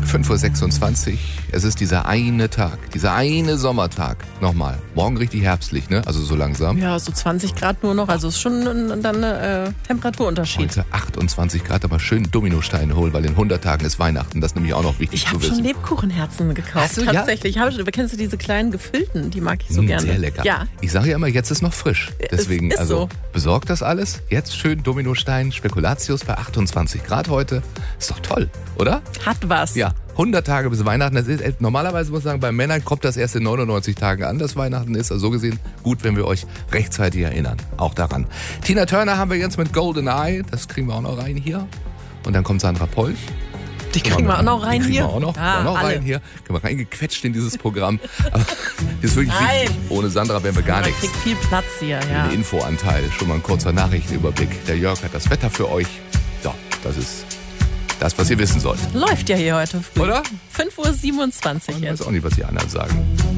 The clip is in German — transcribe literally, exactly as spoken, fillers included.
fünf Uhr sechsundzwanzig, es ist dieser eine Tag, dieser eine Sommertag. Nochmal, morgen richtig herbstlich, ne? Also so langsam. Ja, so zwanzig Grad nur noch, also ist schon ein, dann ein äh, Temperaturunterschied. Heute achtundzwanzig Grad, aber schön Dominosteine holen, weil in hundert Tagen ist Weihnachten. Das ist nämlich auch noch wichtig Ich zu habe wissen. schon Lebkuchenherzen gekauft, Hast du, ja? tatsächlich. Ja? Hab, kennst du diese kleinen gefüllten? Die mag ich so Mm, gerne. Sehr lecker. Ja. Ich sage ja immer, jetzt ist noch frisch. Deswegen, ist also so. besorgt das alles. Jetzt schön Dominostein, Spekulatius bei achtundzwanzig Grad heute. Ist doch toll, oder? Hat was. Ja, hundert Tage bis Weihnachten. Das ist, normalerweise muss ich sagen, bei Männern kommt das erst in neunundneunzig Tagen an, dass Weihnachten ist. Also so gesehen gut, wenn wir euch rechtzeitig erinnern. Auch daran. Tina Turner haben wir jetzt mit Golden Eye. Das kriegen wir auch noch rein hier. Und dann kommt Sandra Polch. Die kriegen wir auch noch rein die kriegen hier. Wir auch noch, Ah, auch noch alle. rein hier. Können wir reingequetscht in dieses Programm. Aber das ist wirklich Nein. wichtig. Ohne Sandra wären wir gar Man nichts. kriegt viel Platz hier, ja. Den Infoanteil, schon mal ein kurzer Nachrichtenüberblick. Der Jörg hat das Wetter für euch. Ja, das ist das, was ihr wissen sollt. Läuft ja hier heute früh. Oder? fünf Uhr siebenundzwanzig Ich jetzt. weiß auch nicht, was die anderen sagen.